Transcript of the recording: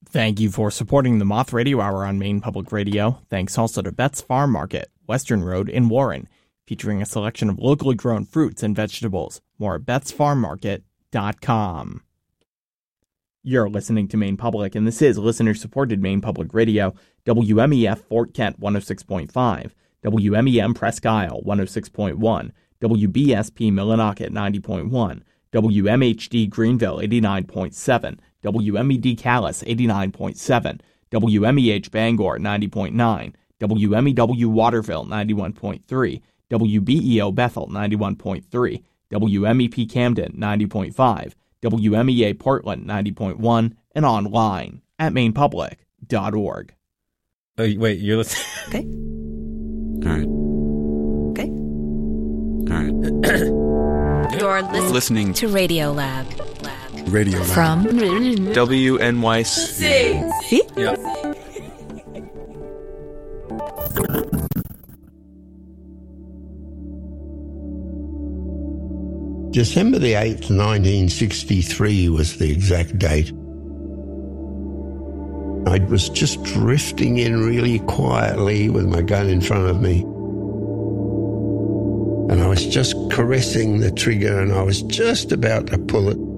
Thank you for supporting the Moth Radio Hour on Maine Public Radio. Thanks also to Betts Farm Market, Western Road in Warren, featuring a selection of locally grown fruits and vegetables. More at bettsfarmmarket.com. You're listening to Maine Public, and this is listener-supported Maine Public Radio, WMEF Fort Kent 106.5, WMEM Presque Isle 106.1, WBSP Millinocket 90.1, WMHD Greenville 89.7, WMED Calais 89.7, WMEH Bangor 90.9, WMEW Waterville 91.3, WBEO Bethel 91.3, WMEP Camden 90.5, WMEA Portland 90.1, and online at mainpublic.org. Oh, wait, you're listening? Okay. All right. Okay. All right. You're listening to Radio Lab. Radio Lab. From WNYC. See? Yep. December the 8th, 1963 was the exact date. I was just drifting in really quietly with my gun in front of me. And I was just caressing the trigger and I was just about to pull it.